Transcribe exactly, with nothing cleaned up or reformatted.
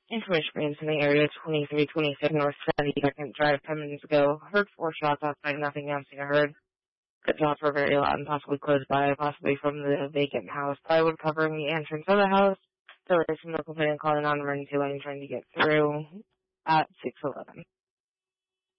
Information range in the area, twenty-three twenty-six North seventy-second Drive, ten minutes ago. Heard four shots outside, nothing else I heard. The shots were very loud and possibly close by, possibly from the vacant house. Plywood covering the entrance of the house. There was some local plan calling on emergency lane trying to get through at six eleven.